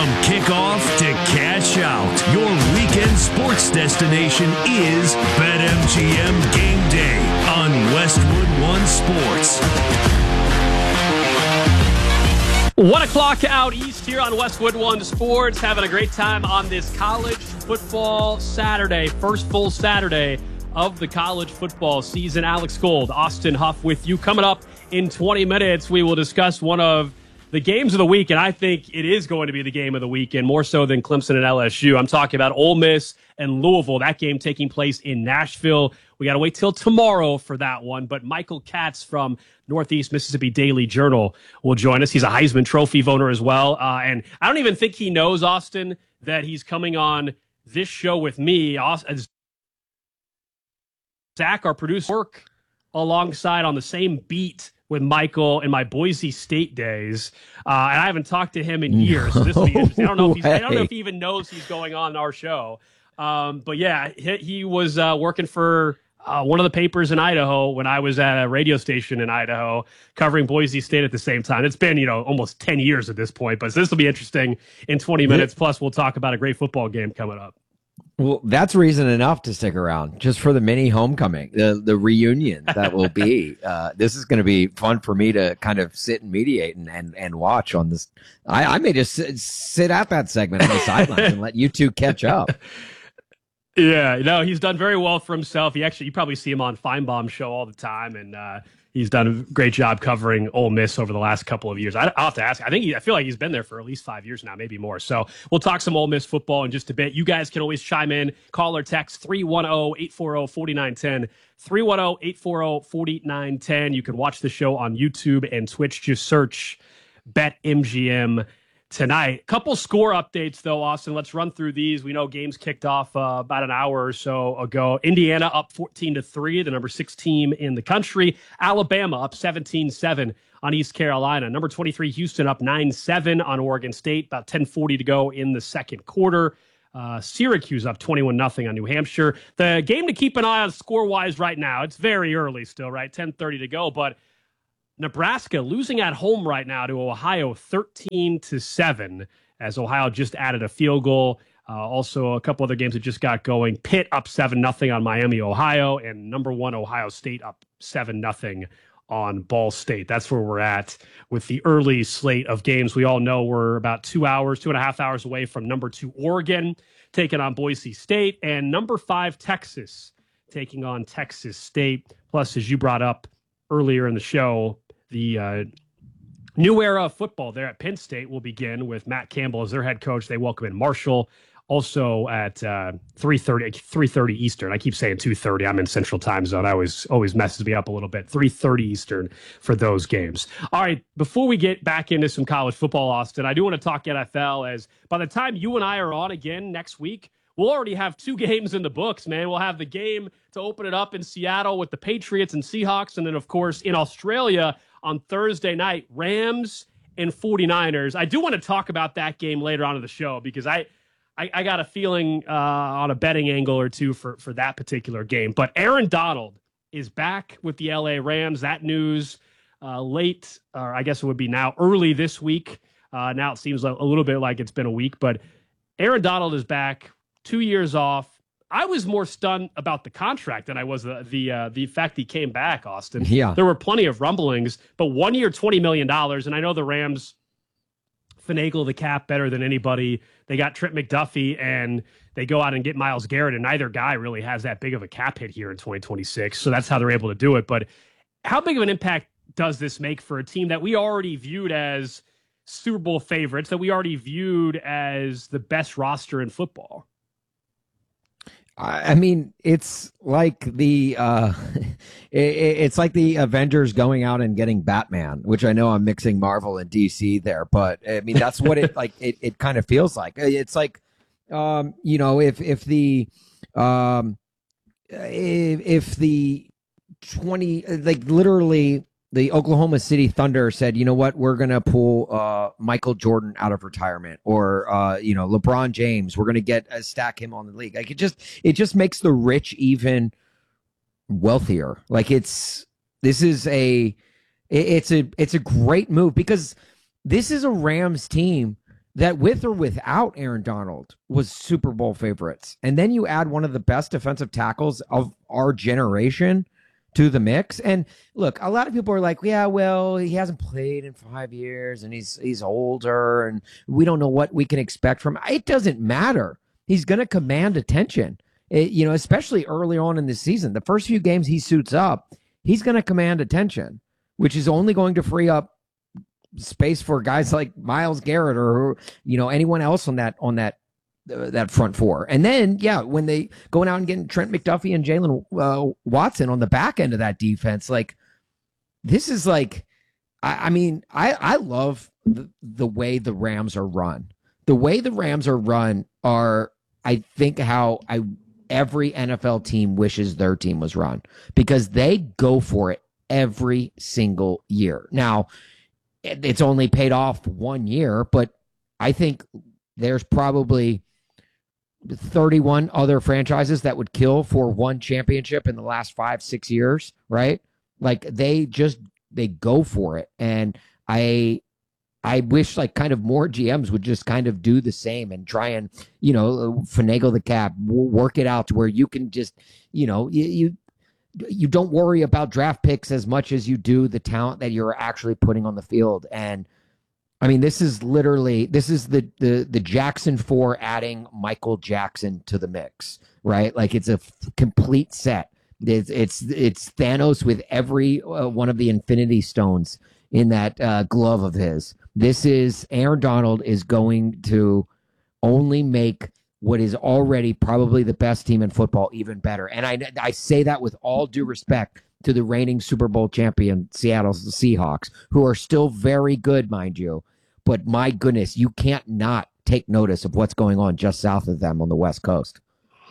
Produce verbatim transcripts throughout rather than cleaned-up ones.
kickoff to cash out, your weekend sports destination is BetMGM Game Day on Westwood One Sports. One o'clock out east here on Westwood One Sports. Having a great time on this college football Saturday, first full Saturday of the college football season. Alex Gold, Austin Huff with you. Coming up in twenty minutes, we will discuss one of the games of the week, and I think it is going to be the game of the weekend, more so than Clemson and L S U. I'm talking about Ole Miss and Louisville, that game taking place in Nashville. We got to wait till tomorrow for that one, but Michael Katz from Northeast Mississippi Daily Journal will join us. He's a Heisman Trophy voter as well, uh, and I don't even think he knows, Austin, that he's coming on this show with me. As Zach, our producer, work alongside on the same beat with Michael in my Boise State days, uh, and I haven't talked to him in years. So this will be interesting. I don't know if he's, I don't know if he even knows he's going on our show. Um, but yeah, he, he was uh, working for uh, one of the papers in Idaho when I was at a radio station in Idaho, covering Boise State at the same time. It's been, you know, almost ten years at this point, but this will be interesting in twenty minutes. Plus, we'll talk about a great football game coming up. Well, that's reason enough to stick around, just for the mini homecoming, the the reunion that will be. Uh, this is going to be fun for me to kind of sit and mediate and, and, and watch on this. I, I may just sit, sit at that segment on the sidelines and let you two catch up. Yeah, no, he's done very well for himself. He actually, you probably see him on Feinbaum's show all the time, and uh, he's done a great job covering Ole Miss over the last couple of years. I, I'll have to ask. I think he, I feel like he's been there for at least five years now, maybe more. So we'll talk some Ole Miss football in just a bit. You guys can always chime in. Call or text three one zero, eight four zero, four nine one zero. three one zero, eight four zero, four nine one zero. You can watch the show on YouTube and Twitch. Just search BetMGM tonight. Couple score updates, though, Austin. Let's run through these. We know games kicked off uh, about an hour or so ago. Indiana up fourteen to three, the number six team in the country. Alabama up seventeen seven on East Carolina. Number twenty-three, Houston up nine seven on Oregon State. About ten forty to go in the second quarter. Uh, Syracuse up twenty-one nothing on New Hampshire. The game to keep an eye on score-wise right now, it's very early still, right? ten thirty to go, but Nebraska losing at home right now to Ohio thirteen to seven, as Ohio just added a field goal. Uh, also, a couple other games that just got going. Pitt up seven nothing on Miami, Ohio, and number one Ohio State up seven nothing on Ball State. That's where we're at with the early slate of games. We all know we're about two hours, two and a half hours away from number two Oregon taking on Boise State, and number five Texas taking on Texas State. Plus, as you brought up earlier in the show, the uh, new era of football there at Penn State will begin with Matt Campbell as their head coach. They welcome in Marshall also at uh, three thirty Eastern. I keep saying two thirty. I'm in Central Time Zone. I always always messes me up a little bit. three thirty Eastern for those games. All right, before we get back into some college football, Austin, I do want to talk N F L, as by the time you and I are on again next week, we'll already have two games in the books, man. We'll have the game to open it up in Seattle with the Patriots and Seahawks, and then, of course, in Australia on Thursday night, Rams and 49ers. I do want to talk about that game later on in the show, because I I, I got a feeling uh, on a betting angle or two for, for that particular game. But Aaron Donald is back with the L A Rams. That news uh, late, or I guess it would be now early this week. Uh, now it seems a, a little bit like it's been a week, but Aaron Donald is back, two years off. I was more stunned about the contract than I was the the, uh, the fact he came back, Austin. Yeah. There were plenty of rumblings, but one year, twenty million dollars, and I know the Rams finagle the cap better than anybody. They got Trent McDuffie, and they go out and get Myles Garrett, and neither guy really has that big of a cap hit here in twenty twenty-six, so that's how they're able to do it. But how big of an impact does this make for a team that we already viewed as Super Bowl favorites, that we already viewed as the best roster in football? I mean, it's like the uh, it, it's like the Avengers going out and getting Batman, which I know I'm mixing Marvel and D C there, but I mean that's what it like. It, it kind of feels like it's like, um, you know, if if the um, if, if the twenty like literally the Oklahoma City Thunder said, you know what, we're going to pull uh, Michael Jordan out of retirement, or, uh, you know, LeBron James, we're going to get uh, stack him on the league. Like it just, it just makes the rich even wealthier. Like it's, this is a, it, it's a, it's a great move, because this is a Rams team that with or without Aaron Donald was Super Bowl favorites. And then you add one of the best defensive tackles of our generation to the mix. And look, a lot of people are like, yeah, well, he hasn't played in five years and he's he's older and we don't know what we can expect from him. It doesn't matter. He's going to command attention, it, you know, especially early on in the season. The first few games he suits up, he's going to command attention, which is only going to free up space for guys like Myles Garrett or, you know, anyone else on that on that uh, that front four. And then, yeah, when they going out and getting Trent McDuffie and Jalen uh, Watson on the back end of that defense, like this is like, I, I mean, I I love the, the way the Rams are run. The way the Rams are run are, I think, how I every N F L team wishes their team was run, because they go for it every single year. Now, it's only paid off one year, but I think there's probably thirty-one other franchises that would kill for one championship in the last five, six years, right? Like they just, they go for it. And I, I wish like kind of more G Ms would just kind of do the same and try and, you know, finagle the cap, work it out to where you can just, you know, you, you you don't worry about draft picks as much as you do the talent that you're actually putting on the field. And I mean, this is literally, this is the, the, the Jackson four adding Michael Jackson to the mix, right? Like it's a f- complete set. It's, it's, it's Thanos with every uh, one of the Infinity Stones in that uh, glove of his. This is Aaron Donald is going to only make what is already probably the best team in football even better. And I, I say that with all due respect to the reigning Super Bowl champion Seattle Seahawks, who are still very good, mind you. But my goodness, you can't not take notice of what's going on just south of them on the West Coast.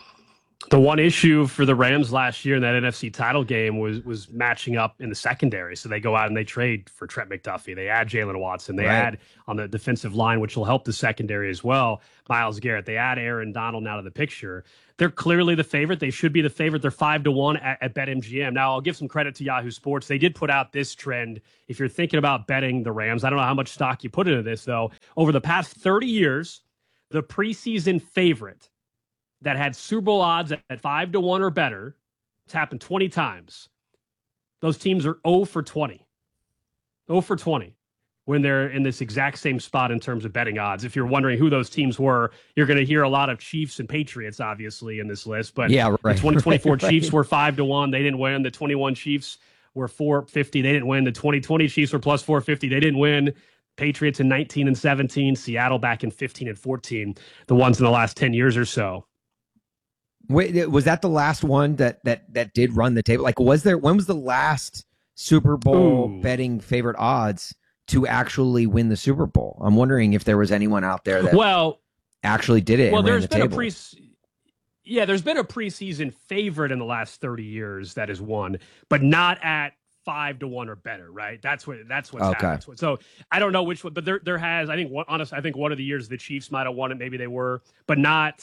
The one issue for the Rams last year in that N F C title game was was matching up in the secondary. So they go out and they trade for Trent McDuffie. They add Jalen Watson. They right. add on the defensive line, which will help the secondary as well, Myles Garrett. They add Aaron Donald now to the picture. They're clearly the favorite. They should be the favorite. They're five to one at, at BetMGM. Now, I'll give some credit to Yahoo Sports. They did put out this trend. If you're thinking about betting the Rams, I don't know how much stock you put into this, though. Over the past thirty years, the preseason favorite that had Super Bowl odds at, at five to one or better, it's happened twenty times. Those teams are zero for twenty. zero for twenty when they're in this exact same spot in terms of betting odds. If you're wondering who those teams were, you're going to hear a lot of Chiefs and Patriots, obviously, in this list. But yeah, right, the twenty twenty-four right, Chiefs right. were five to one. They didn't win. The twenty-one Chiefs were four fifty. They didn't win. The twenty twenty Chiefs were plus four fifty. They didn't win. Patriots in nineteen and seventeen. Seattle back in fifteen and fourteen. The ones in the last ten years or so. Wait, was that the last one that that that did run the table? Like, was there? When was the last Super Bowl Ooh. betting favorite odds to actually win the Super Bowl? I'm wondering if there was anyone out there that well actually did it. Well, and ran there's the been table. a pre. Yeah, there's been a preseason favorite in the last thirty years that has won, but not at five to one or better. Right? That's what. That's what's Okay. happened. So I don't know which one, but there there has. I think one. Honestly, I think one of the years the Chiefs might have won it. Maybe they were, but not.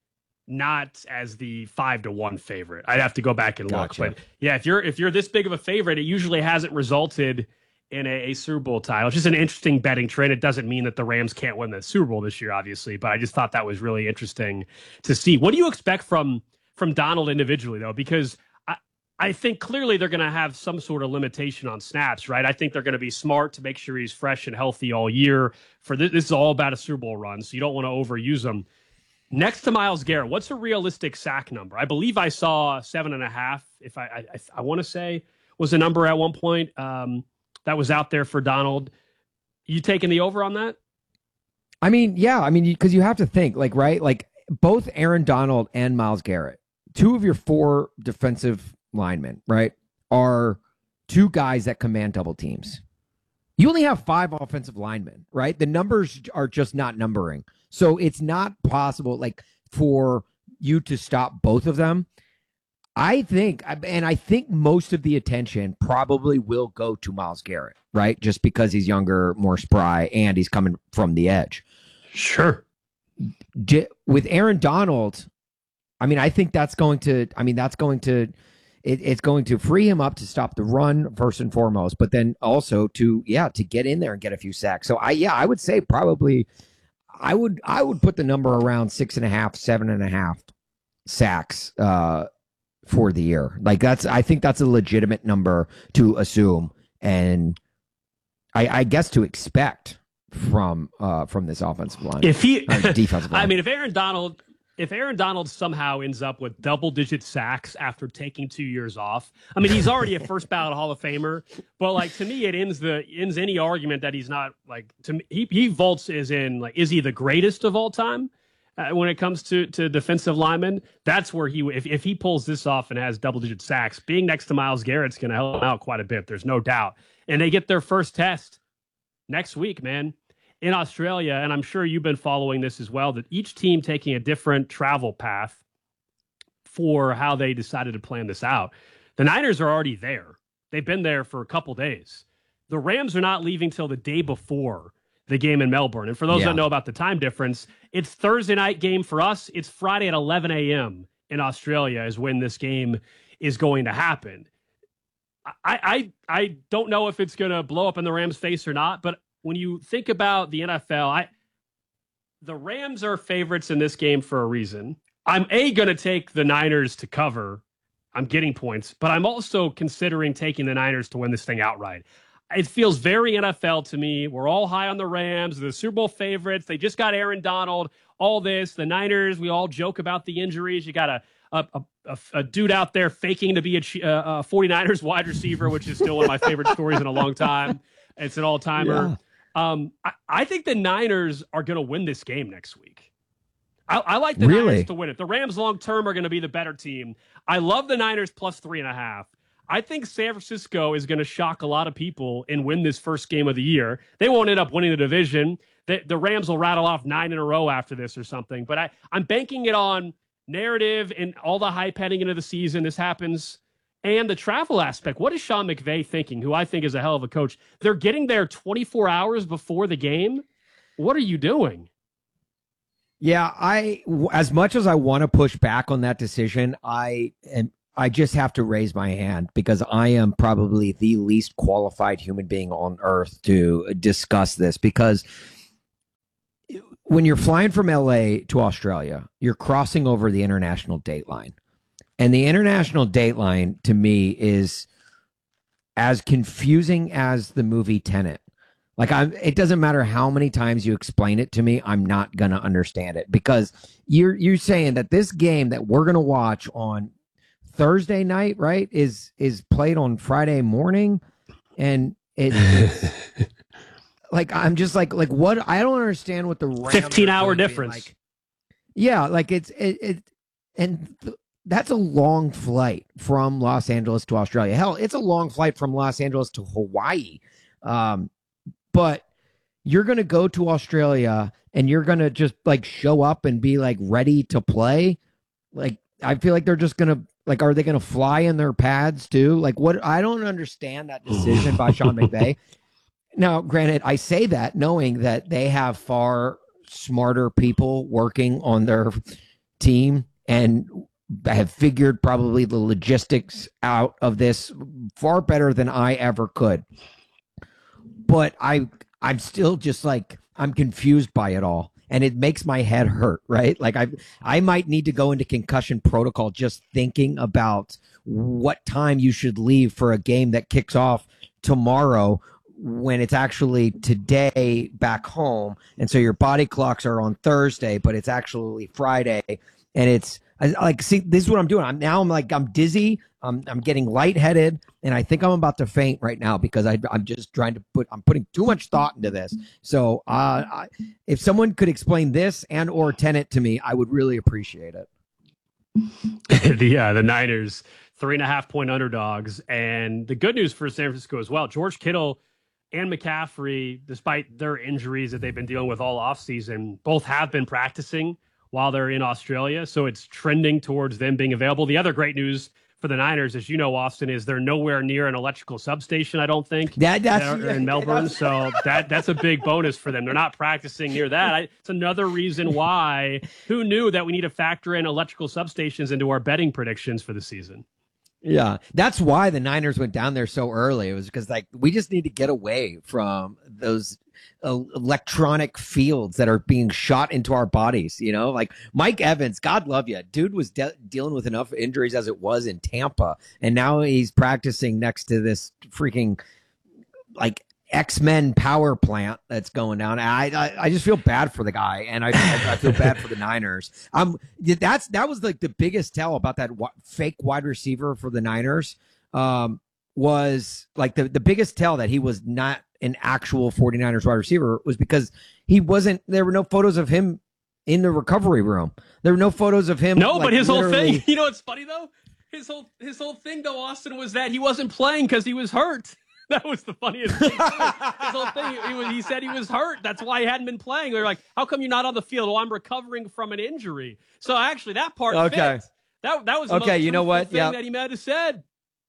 Not as the five to one favorite. I'd have to go back and look. Gotcha. But yeah, if you're if you're this big of a favorite, it usually hasn't resulted in a, a Super Bowl title. It's just an interesting betting trend. It doesn't mean that the Rams can't win the Super Bowl this year, obviously, but I just thought that was really interesting to see. What do you expect from from Donald individually, though? Because I, I think clearly they're going to have some sort of limitation on snaps, right? I think they're going to be smart to make sure he's fresh and healthy all year. For this, this is all about a Super Bowl run, so you don't want to overuse him. Next to Myles Garrett, what's a realistic sack number? I believe I saw seven and a half. If I, I, I want to say was a number at one point um, that was out there for Donald. You taking the over on that? I mean, yeah. I mean, because you, you have to think, like, right, like both Aaron Donald and Myles Garrett, two of your four defensive linemen, right, are two guys that command double teams. You only have five offensive linemen, right? The numbers are just not numbering. So it's not possible, like, for you to stop both of them. I think, and I think most of the attention probably will go to Myles Garrett, right? Just because he's younger, more spry, and he's coming from the edge. Sure. With Aaron Donald, I mean, I think that's going to, I mean, that's going to, It, it's going to free him up to stop the run first and foremost, but then also to, yeah, to get in there and get a few sacks. So I, yeah, I would say probably, I would I would put the number around six and a half, seven and a half sacks uh, for the year. Like that's I think that's a legitimate number to assume, and I, I guess to expect from uh, from this offensive line. If he, uh, defensive line. I mean, if Aaron Donald. If Aaron Donald somehow ends up with double-digit sacks after taking two years off, I mean, he's already a first-ballot Hall of Famer. But like to me, it ends the ends any argument that he's not like to me. He he vaults is in like is he the greatest of all time uh, when it comes to to defensive linemen? That's where he if if he pulls this off and has double-digit sacks, being next to Myles Garrett's going to help him out quite a bit. There's no doubt. And they get their first test next week, man. In Australia, and I'm sure you've been following this as well, that each team taking a different travel path for how they decided to plan this out. The Niners are already there. They've been there for a couple days. The Rams are not leaving till the day before the game in Melbourne. And for those yeah. that know about the time difference, it's Thursday night game for us. It's Friday at eleven a.m. in Australia is when this game is going to happen. I I, I don't know if it's going to blow up in the Rams' face or not, but when you think about the N F L, I the Rams are favorites in this game for a reason. I'm A, going to take the Niners to cover. I'm getting points, but I'm also considering taking the Niners to win this thing outright. It feels very N F L to me. We're all high on the Rams, the Super Bowl favorites. They just got Aaron Donald, all this. The Niners, we all joke about the injuries. You got a a, a, a dude out there faking to be a, a 49ers wide receiver, which is still one of my favorite stories in a long time. It's an all-timer. Yeah. Um, I, I think the Niners are going to win this game next week. I, I like the really? Niners to win it. The Rams long-term are going to be the better team. I love the Niners plus three and a half. I think San Francisco is going to shock a lot of people and win this first game of the year. They won't end up winning the division. The, the Rams will rattle off nine in a row after this or something. But I, I'm banking it on narrative and all the hype heading into the season. This happens. And the travel aspect. What is Sean McVay thinking, who I think is a hell of a coach? They're getting there twenty-four hours before the game. What are you doing? Yeah, I as much as I want to push back on that decision, I am I just have to raise my hand because I am probably the least qualified human being on earth to discuss this, because when you're flying from L A to Australia, you're crossing over the international date line. And the international date line to me is as confusing as the movie Tenet. Like I'm, it doesn't matter how many times you explain it to me, I'm not gonna understand it, because you're you're saying that this game that we're gonna watch on Thursday night, right, is is played on Friday morning, and it, it's like I'm just like like what I don't understand what the Rams fifteen hour difference. Like, yeah, like it's it, it and. Th- That's a long flight from Los Angeles to Australia. Hell, it's a long flight from Los Angeles to Hawaii. Um, but you're going to go to Australia and you're going to just like show up and be like ready to play. Like, I feel like they're just going to like, are they going to fly in their pads too? Like what? I don't understand that decision by Sean McVay. Now, granted, I say that knowing that they have far smarter people working on their team and have figured probably the logistics out of this far better than I ever could. But I, I'm still just like, I'm confused by it all. And it makes my head hurt, right? Like I, I might need to go into concussion protocol just thinking about what time you should leave for a game that kicks off tomorrow when it's actually today back home. And so your body clocks are on Thursday, but it's actually Friday. And it's, I, like, see, this is what I'm doing. I'm now I'm like, I'm dizzy. I'm, I'm getting lightheaded. And I think I'm about to faint right now because I, I'm just trying to put, I'm putting too much thought into this. So uh, I, if someone could explain this and or Tenet to me, I would really appreciate it. the, uh, the Niners, three and a half point underdogs. And the good news for San Francisco as well, George Kittle and McCaffrey, despite their injuries that they've been dealing with all offseason, both have been practicing while they're in Australia. So it's trending towards them being available. The other great news for the Niners, as you know, Austin, is they're nowhere near an electrical substation, I don't think, that, that's, they're in Melbourne. So that that's a big bonus for them. They're not practicing near that. I, it's another reason why, who knew that we need to factor in electrical substations into our betting predictions for the season. Yeah, that's why the Niners went down there so early. It was because like we just need to get away from those uh, electronic fields that are being shot into our bodies. You know, like Mike Evans, God love you, dude was de- dealing with enough injuries as it was in Tampa, and now he's practicing next to this freaking like X-Men power plant that's going down. I, I I just feel bad for the guy, and I I, I feel bad for the Niners. Um, that's that was like the biggest tell about that w- fake wide receiver for the Niners. Um, was like the the biggest tell that he was not an actual 49ers wide receiver was because he wasn't. There were no photos of him in the recovery room. There were no photos of him. No, like, but his whole literally... thing. You know what's funny though? His whole his whole thing though, Austin, was that he wasn't playing because he was hurt. That was the funniest thing. His whole thing, he, was, he said he was hurt. That's why he hadn't been playing. They're like, how come you're not on the field? Oh, I'm recovering from an injury. So actually, that part okay. fits. That, that was the okay, most you know what? thing yeah. that he might have said.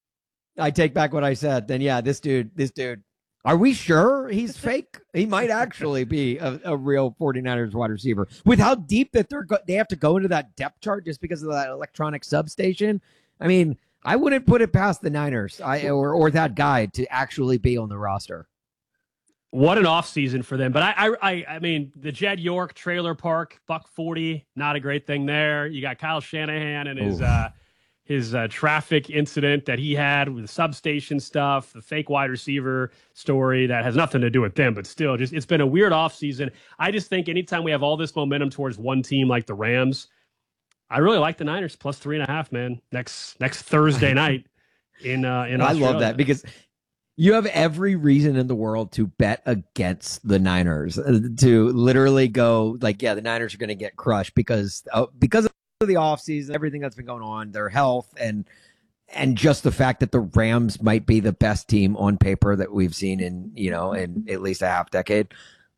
I take back what I said. Then, yeah, this dude, this dude, are we sure he's fake? He might actually be a, a real 49ers wide receiver. With how deep that they're go- they have to go into that depth chart just because of that electronic substation. I mean, I wouldn't put it past the Niners I, or or that guy to actually be on the roster. What an offseason for them. But I, I I mean, the Jed York trailer park, buck forty, not a great thing there. You got Kyle Shanahan and his uh, his uh, traffic incident that he had with the substation stuff, the fake wide receiver story that has nothing to do with them, but still, just it's been a weird offseason. I just think anytime we have all this momentum towards one team like the Rams, I really like the Niners plus three and a half, man. Next next Thursday night in uh, in I Australia. love that because you have every reason in the world to bet against the Niners, uh, to literally go like, yeah, the Niners are going to get crushed because uh, because of the offseason, everything that's been going on, their health, and and just the fact that the Rams might be the best team on paper that we've seen in you know in at least a half decade.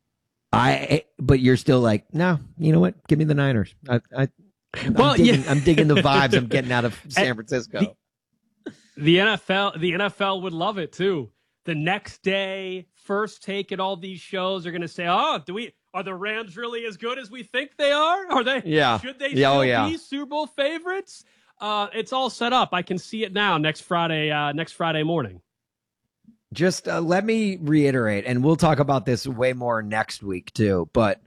I but you're still like, no, you know what? Give me the Niners. I. I I'm well, digging, yeah. I'm digging the vibes I'm getting out of San Francisco. The, the N F L, the N F L would love it too. The next day, First Take and all these shows are going to say, "Oh, do we? Are the Rams really as good as we think they are? Are they? Yeah. Should they yeah, still oh, yeah. be Super Bowl favorites?" Uh, it's all set up. I can see it now. Next Friday, uh, next Friday morning. Just uh, let me reiterate, and we'll talk about this way more next week too. But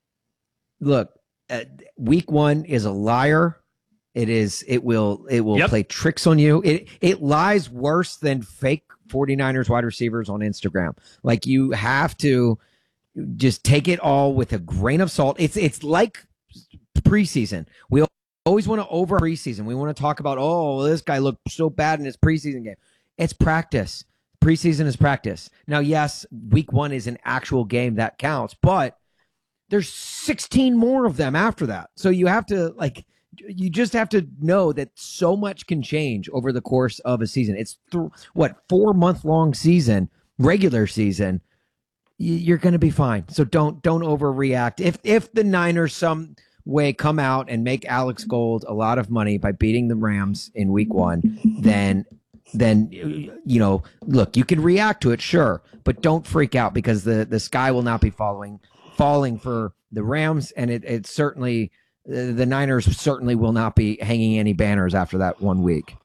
look. Uh, week one is a liar. It is. It will. It will yep. play tricks on you. It it lies worse than fake 49ers wide receivers on Instagram. Like you have to just take it all with a grain of salt. It's it's like preseason. We always want to over preseason. We want to talk about, oh, this guy looked so bad in his preseason game. It's practice. Preseason is practice. Now, yes, week one is an actual game that counts, but there's sixteen more of them after that. So you have to like, you just have to know that so much can change over the course of a season. It's th- what, four month long season, regular season. Y- you're going to be fine. So don't, don't overreact. If, if the Niners some way come out and make Alex Gold a lot of money by beating the Rams in week one, then, then, you know, look, you can react to it. Sure. But don't freak out because the, the sky will not be following falling for the Rams, and it, it certainly uh, the Niners certainly will not be hanging any banners after that one week.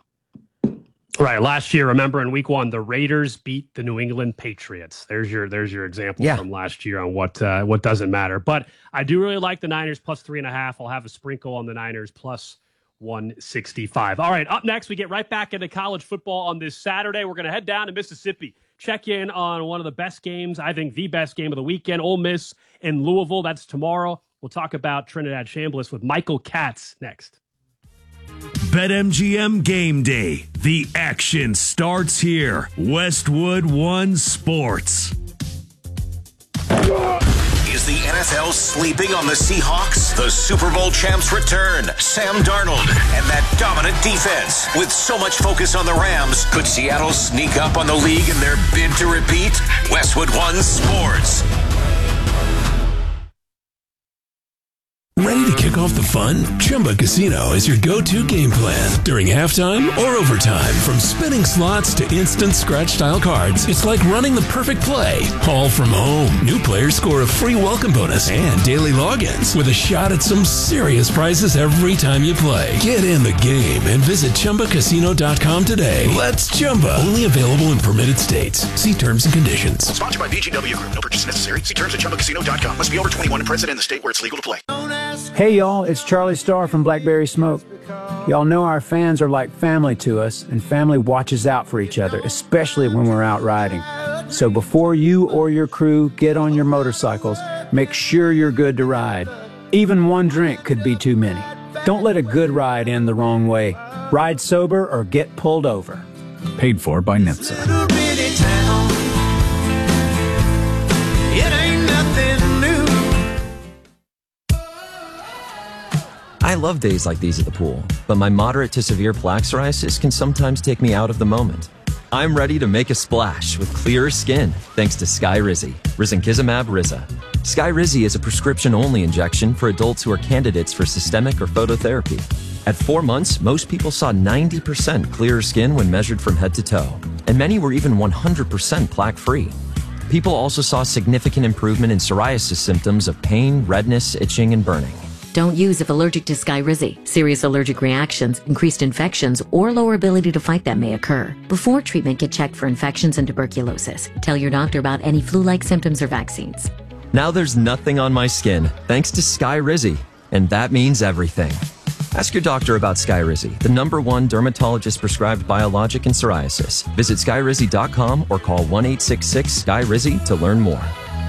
Right. Last year, remember in week one, the Raiders beat the New England Patriots. There's your there's your example yeah. from last year on what uh, what doesn't matter. But I do really like the Niners plus three and a half. I'll have a sprinkle on the Niners plus one sixty-five. All right. Up next, we get right back into college football on this Saturday. We're going to head down to Mississippi. Check in on one of the best games, I think the best game of the weekend, Ole Miss in Louisville. That's tomorrow. We'll talk about Trinidad Chambliss with Michael Katz next. BetMGM Game Day. The action starts here. Westwood One Sports. Is the N F L sleeping on the Seahawks? The Super Bowl champs return. Sam Darnold and that dominant defense. With so much focus on the Rams, could Seattle sneak up on the league in their bid to repeat? Westwood One Sports. Ready to kick off the fun? Chumba Casino is your go-to game plan. During halftime or overtime, from spinning slots to instant scratch-style cards, it's like running the perfect play, all from home. New players score a free welcome bonus and daily logins with a shot at some serious prizes every time you play. Get in the game and visit Chumba Casino dot com today. Let's Chumba. Only available in permitted states. See terms and conditions. Sponsored by B G W Group. No purchase necessary. See terms at Chumba Casino dot com. Must be over twenty-one and present in the state where it's legal to play. Hey y'all, it's Charlie Starr from Blackberry Smoke. Y'all know our fans are like family to us, and family watches out for each other, especially when we're out riding. So before you or your crew get on your motorcycles, make sure you're good to ride. Even one drink could be too many. Don't let a good ride end the wrong way. Ride sober or get pulled over. Paid for by N H T S A. I love days like these at the pool, but my moderate to severe plaque psoriasis can sometimes take me out of the moment. I'm ready to make a splash with clearer skin thanks to Skyrizi, risankizumab Riza. Skyrizi is a prescription-only injection for adults who are candidates for systemic or phototherapy. At four months, most people saw ninety percent clearer skin when measured from head to toe, and many were even one hundred percent plaque-free. People also saw significant improvement in psoriasis symptoms of pain, redness, itching, and burning. Don't use if allergic to Skyrizi. Serious allergic reactions, increased infections, or lower ability to fight them may occur. Before treatment, get checked for infections and tuberculosis. Tell your doctor about any flu-like symptoms or vaccines. Now there's nothing on my skin thanks to Skyrizi, and that means everything. Ask your doctor about Skyrizi, the number one dermatologist-prescribed biologic in psoriasis. Visit Skyrizi dot com or call one eight six six S K Y R I Z I to learn more.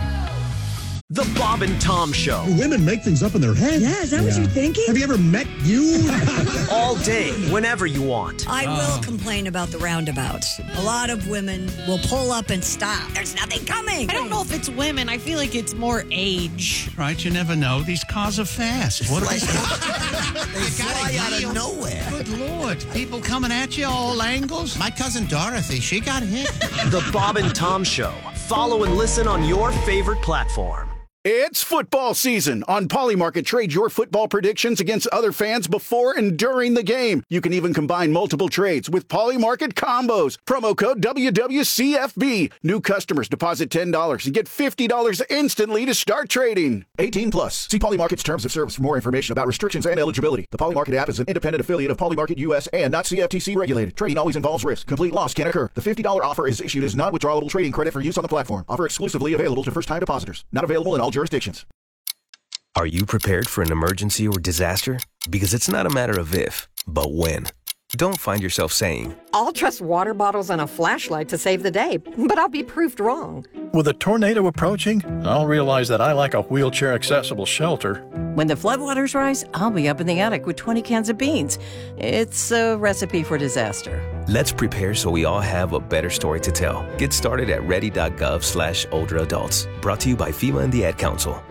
The Bob and Tom Show. Women make things up in their head. Yeah, is that yeah. what you're thinking? Have you ever met you? All day, whenever you want. I oh. will complain about the roundabouts. A lot of women will pull up and stop. There's nothing coming. I don't know if it's women. I feel like it's more age. Right, you never know. These cars are fast. What are they? They fly out of nowhere. Good Lord. People coming at you all angles. My cousin Dorothy, she got hit. The Bob and Tom Show. Follow and listen on your favorite platform. It's football season. On Polymarket, trade your football predictions against other fans before and during the game. You can even combine multiple trades with Polymarket combos. Promo code W W C F B. New customers deposit ten dollars and get fifty dollars instantly to start trading. eighteen plus. See Polymarket's terms of service for more information about restrictions and eligibility. The Polymarket app is an independent affiliate of Polymarket U S and not C F T C regulated. Trading always involves risk. Complete loss can occur. The fifty dollars offer is issued as non-withdrawable trading credit for use on the platform. Offer exclusively available to first-time depositors. Not available in all jurisdictions. Are you prepared for an emergency or disaster? Because it's not a matter of if, but when. Don't find yourself saying, I'll trust water bottles and a flashlight to save the day, but I'll be proved wrong. With a tornado approaching, I'll realize that I lack a wheelchair-accessible shelter. When the floodwaters rise, I'll be up in the attic with twenty cans of beans. It's a recipe for disaster. Let's prepare so we all have a better story to tell. Get started at ready.gov slash older adults. Brought to you by FEMA and the Ad Council.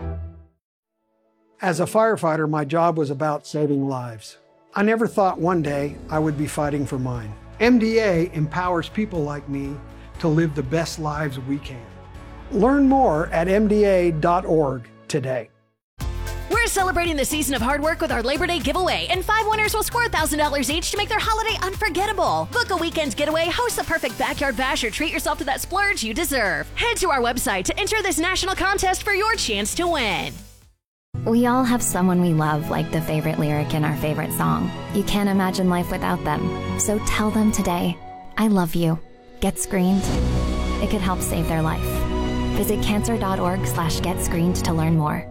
As a firefighter, my job was about saving lives. I never thought one day I would be fighting for mine. M D A empowers people like me to live the best lives we can. Learn more at M D A dot org today. We're celebrating the season of hard work with our Labor Day giveaway, and five winners will score one thousand dollars each to make their holiday unforgettable. Book a weekend's getaway, host the perfect backyard bash, or treat yourself to that splurge you deserve. Head to our website to enter this national contest for your chance to win. We all have someone we love, like the favorite lyric in our favorite song. You can't imagine life without them. So tell them today, I love you. Get screened. It could help save their life. Visit cancer.org slash get screened to learn more.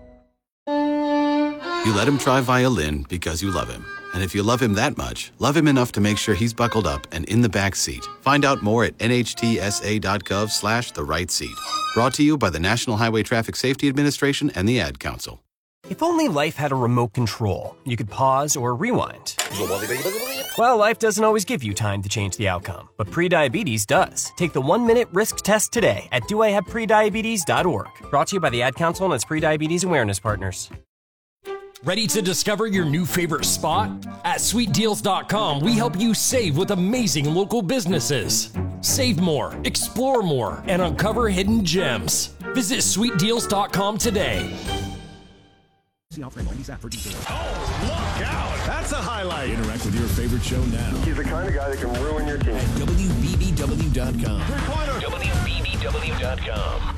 You let him try violin because you love him. And if you love him that much, love him enough to make sure he's buckled up and in the back seat. Find out more at nhtsa.gov slash the right seat. Brought to you by the National Highway Traffic Safety Administration and the Ad Council. If only life had a remote control, you could pause or rewind. Well, life doesn't always give you time to change the outcome, but prediabetes does. Take the one-minute risk test today at do I have prediabetes dot org. Brought to you by the Ad Council and its prediabetes awareness partners. Ready to discover your new favorite spot? At sweet deals dot com, we help you save with amazing local businesses. Save more, explore more, and uncover hidden gems. Visit sweet deals dot com today. See Offering Only app for details. Oh, look out! That's a highlight. Interact with your favorite show now. He's the kind of guy that can ruin your team. At W B B W dot com. Three-pointer. W B B W dot com.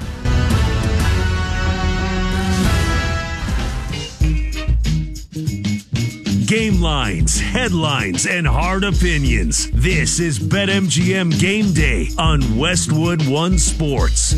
Game lines, headlines, and hard opinions. This is BetMGM Game Day on Westwood One Sports.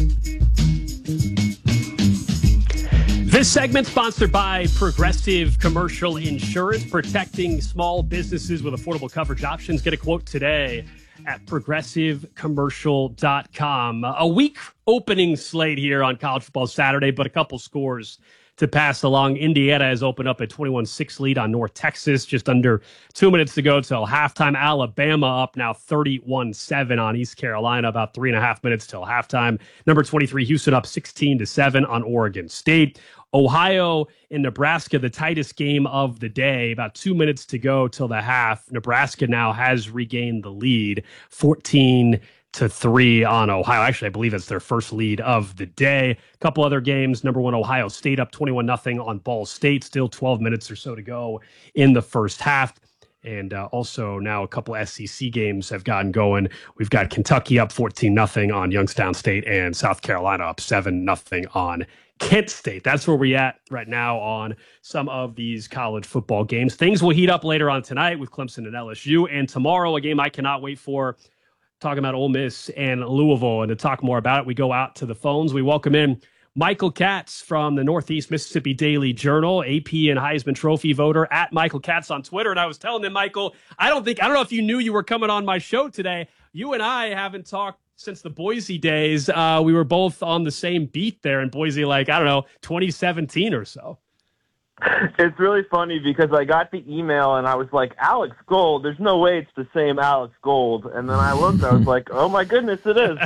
This segment sponsored by Progressive Commercial Insurance, protecting small businesses with affordable coverage options. Get a quote today at progressive commercial dot com. A weak opening slate here on College Football Saturday, but a couple scores to pass along. Indiana has opened up a twenty-one six lead on North Texas. Just under two minutes to go till halftime. Alabama up now thirty-one seven on East Carolina. About three and a half minutes till halftime. Number twenty-three, Houston up sixteen to seven on Oregon State. Ohio and Nebraska, the tightest game of the day. About two minutes to go till the half. Nebraska now has regained the lead, fourteen to three on Ohio. Actually, I believe it's their first lead of the day. A couple other games. Number one, Ohio State up twenty-one nothing on Ball State. Still twelve minutes or so to go in the first half. And uh, also now a couple S E C games have gotten going. We've got Kentucky up fourteen nothing on Youngstown State and South Carolina up seven nothing on Kent State. That's where we're at right now on some of these college football games. Things will heat up later on tonight with Clemson and L S U. And tomorrow, a game I cannot wait for, talking about Ole Miss and Louisville. And to talk more about it, we go out to the phones. We welcome in Michael Katz from the Northeast Mississippi Daily Journal, A P and Heisman Trophy voter, at Michael Katz on Twitter. And I was telling him, Michael, I don't think, I don't know if you knew you were coming on my show today. You and I haven't talked since the Boise days. Uh, we were both on the same beat there in Boise, like, I don't know, twenty seventeen or so. It's really funny because I got the email and I was like, Alex Gold, there's no way it's the same Alex Gold. And then I looked, I was like, oh my goodness, it is.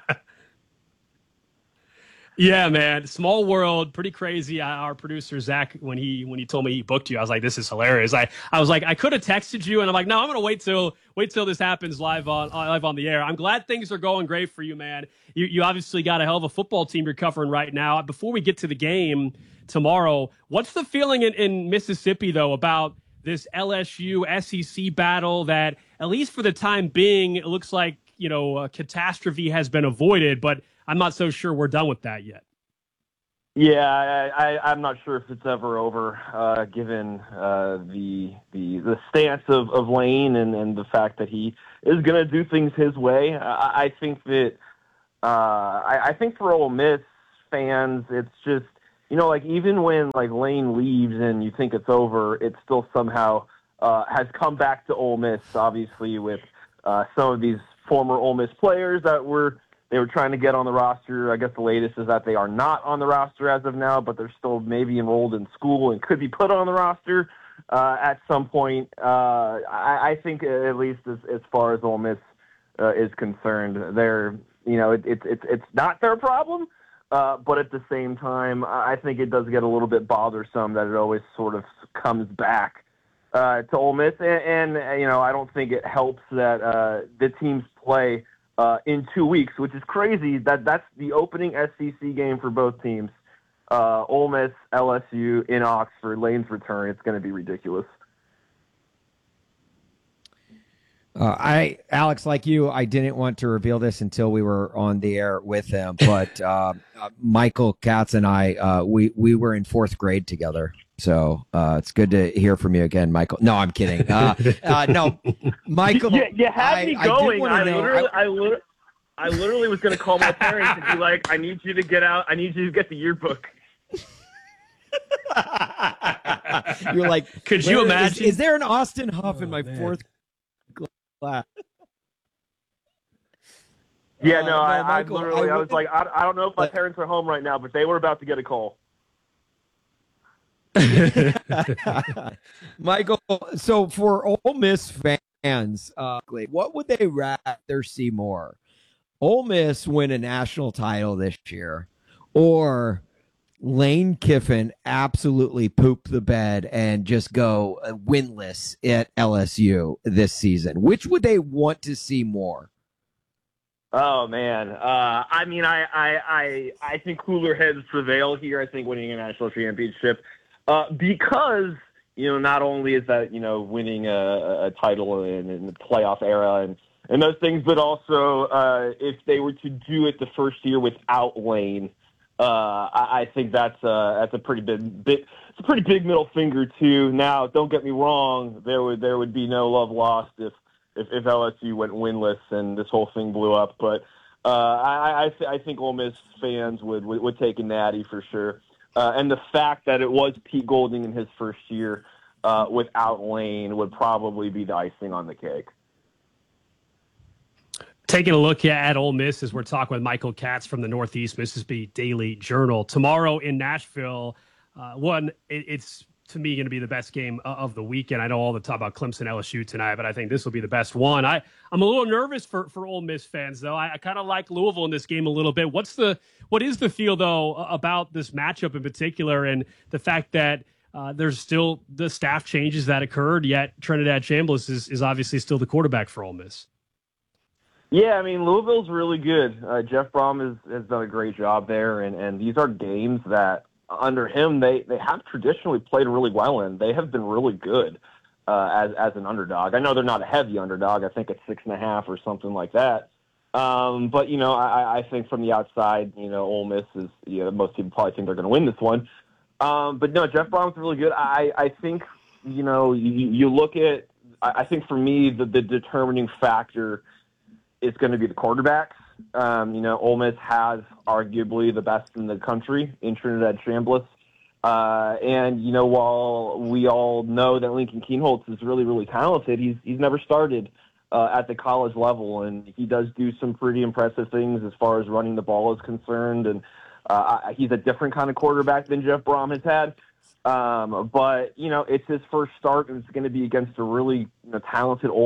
Yeah, man. Small world, pretty crazy. Our producer, Zach, when he when he told me he booked you, I was like, this is hilarious. I, I was like, I could have texted you, and I'm like, no, I'm going to wait till wait till this happens live on live on the air. I'm glad things are going great for you, man. You, you obviously got a hell of a football team you're covering right now. Before we get to the game tomorrow, what's the feeling in, in Mississippi, though, about this L S U S E C battle that, at least for the time being, it looks like, you know, a catastrophe has been avoided, but I'm not so sure we're done with that yet. Yeah, I, I, I'm not sure if it's ever over, uh, given uh, the the the stance of, of Lane and, and the fact that he is going to do things his way. I, I think that uh, I, I think for Ole Miss fans, it's just, you know, like even when like Lane leaves and you think it's over, it still somehow uh, has come back to Ole Miss. Obviously, with uh, some of these former Ole Miss players that were. They were trying to get on the roster. I guess the latest is that they are not on the roster as of now, but they're still maybe enrolled in school and could be put on the roster uh, at some point. Uh, I, I think at least as, as far as Ole Miss uh, is concerned, they're, you know, it, it, it's it's not their problem, uh, but at the same time, I think it does get a little bit bothersome that it always sort of comes back uh, to Ole Miss, and, and you know, I don't think it helps that uh, the teams play Uh, in two weeks, which is crazy. That that's the opening S E C game for both teams. Uh, Ole Miss, L S U in Oxford. Lane's return. It's going to be ridiculous. Uh, I, Alex, like you, I didn't want to reveal this until we were on the air with him. But uh, uh, Michael Katz and I, uh, we we were in fourth grade together. So uh, it's good to hear from you again, Michael. No, I'm kidding. Uh, uh, no, Michael. You, you had I, me going. I, I, know, literally, I, I, literally, I literally was going to call my parents and be like, "I need you to get out. I need you to get the yearbook." You're like, could you imagine? Is, is there an Austin Huff oh, in my man. fourth class? Yeah, no, uh, I, no Michael, I literally, I, I was like, I, I don't know if my but, parents are home right now, but they were about to get a call. Michael, so for Ole Miss fans, uh, what would they rather see more? Ole Miss win a national title this year, or Lane Kiffin absolutely poop the bed and just go winless at L S U this season? Which would they want to see more? Oh man, uh, I mean, I, I, I, I think cooler heads prevail here. I think winning a national championship Uh, because, you know, not only is that, you know, winning a, a title in, in the playoff era and, and those things, but also uh, if they were to do it the first year without Lane, uh, I, I think that's uh, that's a pretty big, big it's a pretty big middle finger too. Now, don't get me wrong, there would there would be no love lost if if, if L S U went winless and this whole thing blew up. But uh, I I, th- I think Ole Miss fans would would, would take a natty for sure. Uh, and the fact that it was Pete Golding in his first year uh, without Lane would probably be the icing on the cake. Taking a look at Ole Miss as we're talking with Michael Katz from the Northeast Mississippi Daily Journal. Tomorrow in Nashville, uh, one, it, it's to me going to be the best game of the weekend. I know all the talk about Clemson L S U tonight, but I think this will be the best one. I, I'm a little nervous for, for Ole Miss fans, though. I, I kind of like Louisville in this game a little bit. What's the what is the feel, though, about this matchup in particular and the fact that uh, there's still the staff changes that occurred, yet Trinidad Chambliss is, is obviously still the quarterback for Ole Miss? Yeah, I mean, Louisville's really good. Uh, Jeff Brom has, has done a great job there, and, and these are games that under him they, they have traditionally played really well in. They have been really good uh, as as an underdog. I know they're not a heavy underdog. I think it's six and a half or something like that. Um, but, you know, I, I think from the outside, you know, Ole Miss is, you know, most people probably think they're going to win this one. Um, but, no, Jeff Brom's really good. I, I think, you know, you, you look at – I think for me the, the determining factor – it's going to be the quarterbacks. Um, you know, Ole Miss has arguably the best in the country in Trinidad Chambliss. Uh, and, you know, while we all know that Lincoln Kienholz is really, really talented, he's he's never started uh, at the college level. And he does do some pretty impressive things as far as running the ball is concerned. And uh, he's a different kind of quarterback than Jeff Brom has had. Um, but, you know, it's his first start, and it's going to be against a really you know, talented Ole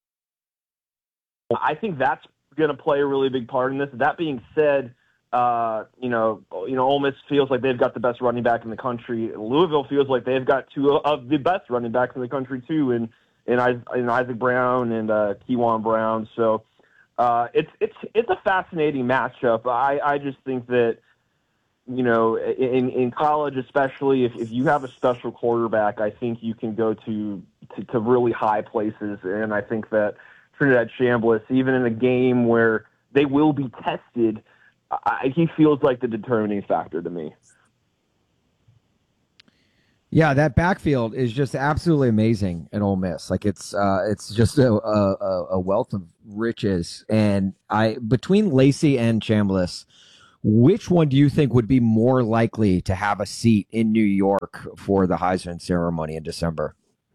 I think that's going to play a really big part in this. That being said, uh, you know, you know, Ole Miss feels like they've got the best running back in the country. Louisville feels like they've got two of the best running backs in the country too, in in, in Isaac Brown and uh, Kewan Brown. So uh, it's it's it's a fascinating matchup. I, I just think that you know, in in college especially, if if you have a special quarterback, I think you can go to to, to really high places, and I think that Trinidad Chambliss, even in a game where they will be tested, I, he feels like the determining factor to me. Yeah, that backfield is just absolutely amazing at Ole Miss. Like it's uh, it's just a, a, a wealth of riches. And I between Lacey and Chambliss, which one do you think would be more likely to have a seat in New York for the Heisman ceremony in December?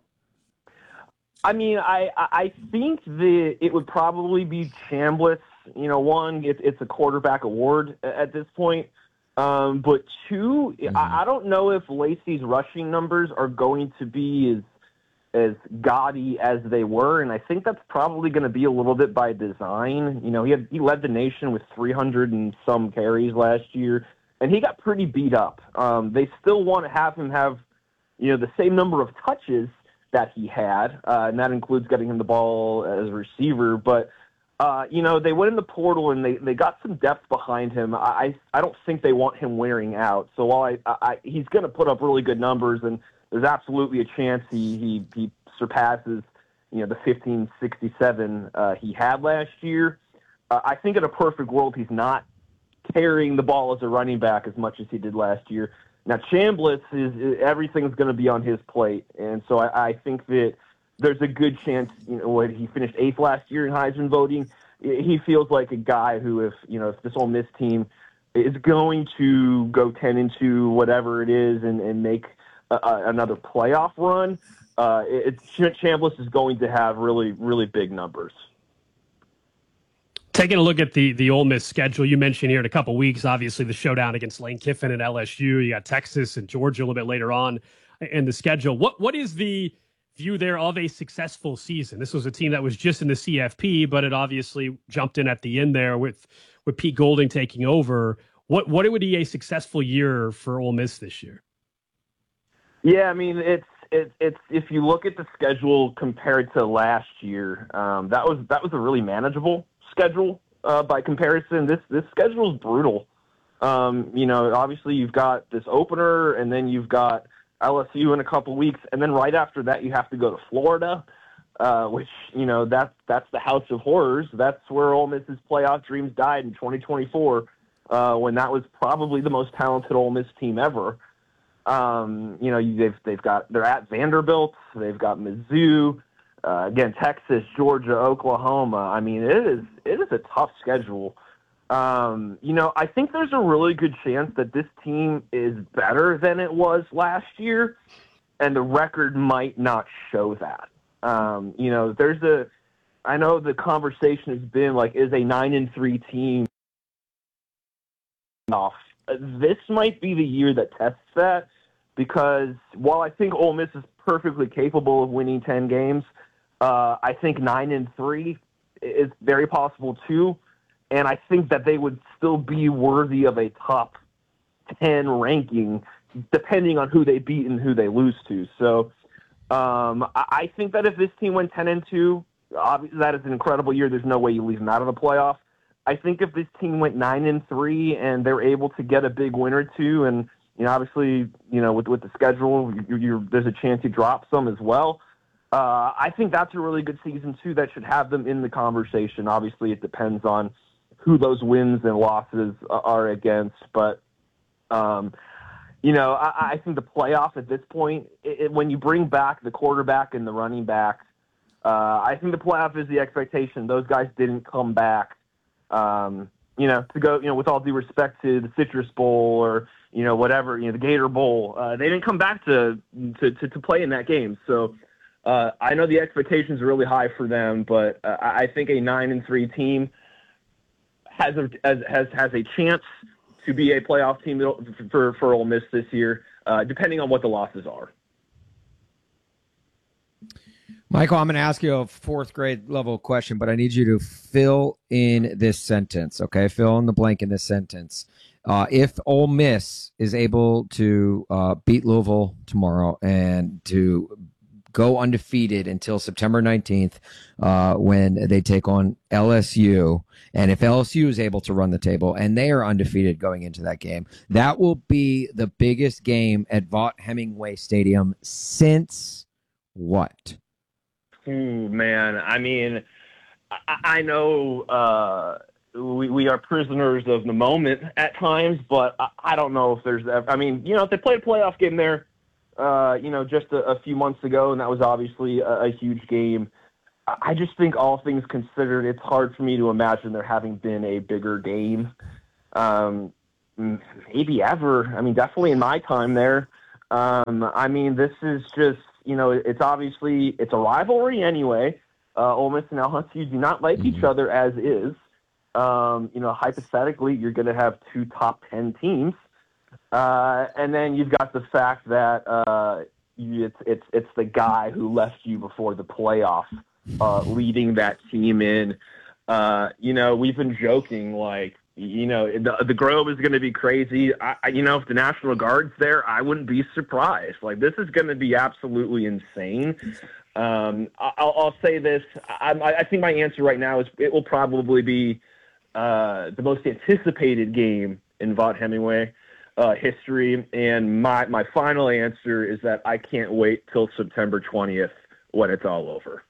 I mean, I I think that it would probably be Chambliss. You know, one, it, it's a quarterback award at this point. Um, but two, mm-hmm. I, I don't know if Lacey's rushing numbers are going to be as as gaudy as they were, and I think that's probably going to be a little bit by design. You know, he had he led the nation with three hundred and some carries last year, and he got pretty beat up. Um, they still want to have him have, you know, the same number of touches that he had, uh, and that includes getting him the ball as a receiver. But, uh, you know, they went in the portal and they, they got some depth behind him. I I don't think they want him wearing out. So while I, I he's going to put up really good numbers, and there's absolutely a chance he he, he surpasses, you know, the fifteen sixty-seven uh, he had last year. Uh, I think in a perfect world he's not carrying the ball as a running back as much as he did last year. Now, Chambliss, is, everything's going to be on his plate, and so I, I think that there's a good chance, you know, when he finished eighth last year in Heisman voting, he feels like a guy who, if, you know, if this Ole Miss team is going to go ten and two, whatever it is, and, and make a, a, another playoff run, uh, it, Chambliss is going to have really, really big numbers. Taking a look at the the Ole Miss schedule, you mentioned here in a couple weeks, obviously the showdown against Lane Kiffin and L S U. You got Texas and Georgia a little bit later on in the schedule. What What is the view there of a successful season? This was a team that was just in the C F P, but it obviously jumped in at the end there with, with Pete Golding taking over. What What would be a successful year for Ole Miss this year? Yeah, I mean, it's It, it's if you look at the schedule compared to last year, um, that was that was a really manageable schedule uh, by comparison. This this schedule is brutal. Um, you know, obviously you've got this opener, and then you've got L S U in a couple weeks, and then right after that you have to go to Florida, uh, which, you know, that's, that's the house of horrors. That's where Ole Miss's playoff dreams died in twenty twenty-four, uh, when that was probably the most talented Ole Miss team ever. Um, you know, they've, they've got, they're at Vanderbilt, they've got Mizzou, uh, again, Texas, Georgia, Oklahoma. I mean, it is, it is a tough schedule. Um, you know, I think there's a really good chance that this team is better than it was last year, and the record might not show that. Um, you know, there's a, I know the conversation has been like, is a nine and three team off? This might be the year that tests that, because while I think Ole Miss is perfectly capable of winning ten games, uh, I think nine and three is very possible too. And I think that they would still be worthy of a top ten ranking, depending on who they beat and who they lose to. So um, I think that if this team went ten and two, obviously that is an incredible year. There's no way you leave them out of the playoff. I think if this team went nine and three and they're able to get a big win or two, and you know, obviously, you know, with with the schedule, you're, you're, there's a chance you drop some as well. Uh, I think that's a really good season too. That should have them in the conversation. Obviously, it depends on who those wins and losses are against. But, um, you know, I, I think the playoff at this point, it, it, when you bring back the quarterback and the running back, uh, I think the playoff is the expectation. Those guys didn't come back, um, you know, to go, you know, with all due respect to the Citrus Bowl or, you know, whatever, you know, the Gator Bowl. Uh, they didn't come back to, to, to, to play in that game. So uh, I know the expectations are really high for them, but uh, I think a nine and three team has a has has a chance to be a playoff team for for Ole Miss this year, uh, depending on what the losses are. Michael, I'm going to ask you a fourth grade level question, but I need you to fill in this sentence. Okay, fill in the blank in this sentence. Uh, if Ole Miss is able to uh, beat Louisville tomorrow and to go undefeated until September nineteenth, uh, when they take on L S U. And if L S U is able to run the table and they are undefeated going into that game, that will be the biggest game at Vaught Hemingway Stadium since what? Ooh, man. I mean, I, I know uh, we, we are prisoners of the moment at times, but I, I don't know if there's ever, I mean, you know, if they played a playoff game there, Uh, you know, just a, a few months ago, and that was obviously a, a huge game. I just think, all things considered, it's hard for me to imagine there having been a bigger game, um, maybe ever. I mean, definitely in my time there. Um, I mean, this is just, you know, it's obviously, it's a rivalry anyway. Uh, Ole Miss and L S U do not like mm-hmm. each other as is. Um, you know, hypothetically, you're going to have two top ten teams. Uh, and then you've got the fact that uh, it's it's it's the guy who left you before the playoff, uh, leading that team in. Uh, you know, we've been joking like, you know, the, the Grove is going to be crazy. I, I, you know, if the National Guard's there, I wouldn't be surprised. Like, this is going to be absolutely insane. Um, I'll, I'll say this. I, I think my answer right now is it will probably be uh, the most anticipated game in Vaught Hemingway Uh, history, and my my final answer is that I can't wait till September twentieth when it's all over.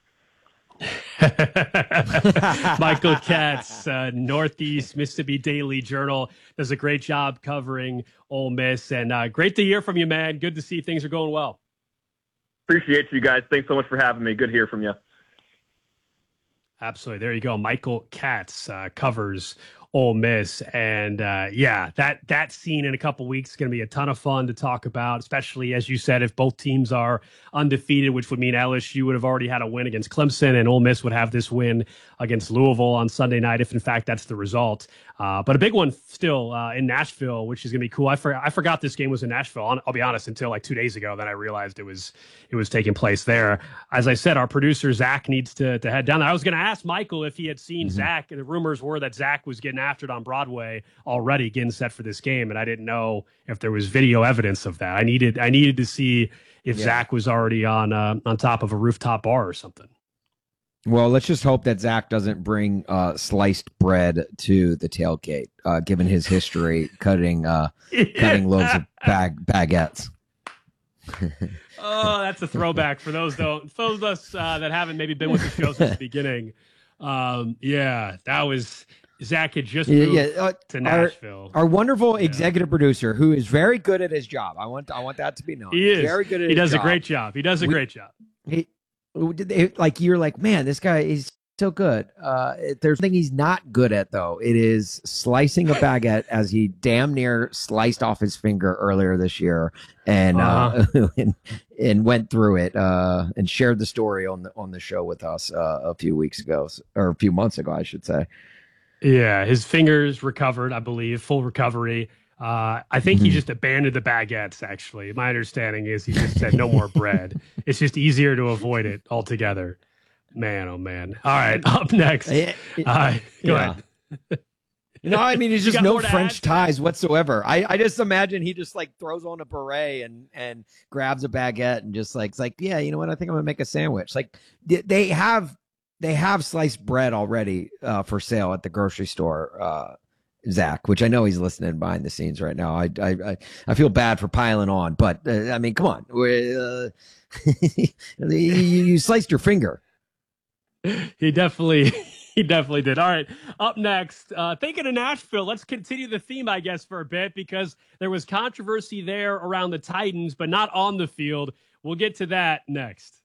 Michael Katz, uh, Northeast Mississippi Daily Journal, does a great job covering Ole Miss, and uh, great to hear from you, man. Good to see things are going well. Appreciate you guys. Thanks so much for having me. Good to hear from you. Absolutely. There you go. Michael Katz uh, covers Ole Miss, and uh, yeah, that that scene in a couple weeks is going to be a ton of fun to talk about, especially, as you said, if both teams are undefeated, which would mean L S U would have already had a win against Clemson, and Ole Miss would have this win against Louisville on Sunday night, if in fact that's the result. Uh, but a big one still uh, in Nashville, which is going to be cool. I, for, I forgot this game was in Nashville, I'll be honest, until like two days ago. Then I realized it was it was taking place there. As I said, our producer, Zach, needs to, to head down there. I was going to ask Michael if he had seen mm-hmm. Zach, and the rumors were that Zach was getting after it on Broadway already, getting set for this game, and I didn't know if there was video evidence of that. I needed I needed to see if yeah. Zach was already on uh, on top of a rooftop bar or something. Well, let's just hope that Zach doesn't bring uh, sliced bread to the tailgate, uh, given his history cutting uh, yeah. cutting loaves of bag baguettes. Oh, that's a throwback for those don't for those of us uh, that haven't maybe been with the show since the beginning. Um, yeah, that was Zach had just moved yeah, yeah. Uh, to Nashville. Our, our wonderful yeah. executive producer, who is very good at his job. I want I want that to be known. He is very good at he his does job. a great job. He does a we, great job. He, like you're like, man, this guy is so good. Uh, there's something he's not good at, though. It is slicing a baguette, as he damn near sliced off his finger earlier this year, and uh-huh. uh, and, and went through it uh, and shared the story on the on the show with us uh, a few weeks ago, or a few months ago, I should say. Yeah, his fingers recovered, I believe, full recovery. Uh, I think Mm-hmm. he just abandoned the baguettes, actually. My understanding is he just said no more bread. It's just easier to avoid it altogether. Man, oh, man. All right, up next. Uh, go yeah. ahead. No, I mean, he's You just got no more to French add? ties whatsoever. I, I just imagine he just like throws on a beret and, and grabs a baguette and just like, it's like, yeah, you know what? I think I'm gonna make a sandwich. Like they have, they have sliced bread already uh, for sale at the grocery store, uh, Zach, which I know he's listening behind the scenes right now. I, I, I, I feel bad for piling on, but uh, I mean, come on. Uh, you, you sliced your finger. He definitely, he definitely did. All right, up next, uh, thinking of Nashville, let's continue the theme, I guess, for a bit, because there was controversy there around the Titans, but not on the field. We'll get to that next.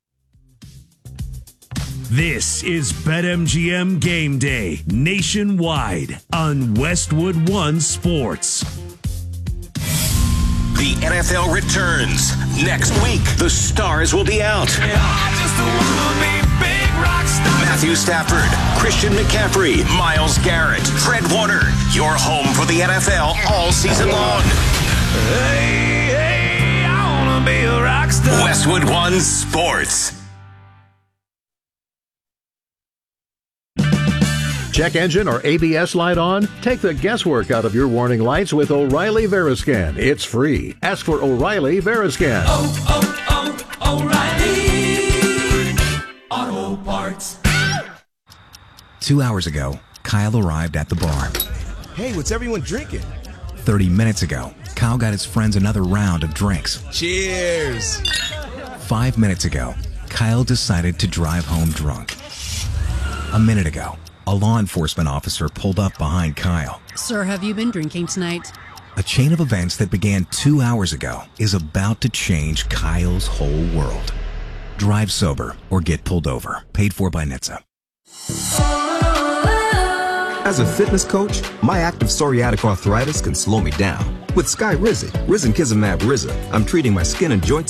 This is BetMGM Game Day nationwide on Westwood One Sports. The N F L returns next week. The stars will be out. Matthew Stafford, Christian McCaffrey, Myles Garrett, Fred Warner. Your home for the N F L all season long. Hey, hey, I wanna be a rock star. Westwood One Sports. Check engine or A B S light on? Take the guesswork out of your warning lights with O'Reilly Veriscan. It's free. Ask for O'Reilly Veriscan. Oh, oh, oh, O'Reilly Auto Parts. Two hours ago, Kyle arrived at the bar. Hey, what's everyone drinking? Thirty minutes ago, Kyle got his friends another round of drinks. Cheers! Five minutes ago, Kyle decided to drive home drunk. A minute ago, a law enforcement officer pulled up behind Kyle. Sir, have you been drinking tonight? A chain of events that began two hours ago is about to change Kyle's whole world. Drive sober or get pulled over. Paid for by N H T S A. As a fitness coach, my active psoriatic arthritis can slow me down. With Skyrizi, Risankizumab Riza, I'm treating my skin and joints